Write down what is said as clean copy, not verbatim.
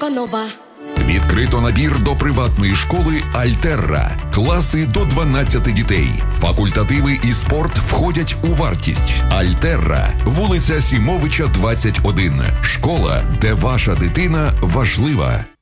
школа нова. Відкрито набір до приватної школи «Альтерра». Класи до 12 дітей. Факультативи і спорт входять у вартість. «Альтерра», вулиця Сімовича, 21. Школа, де ваша дитина важлива.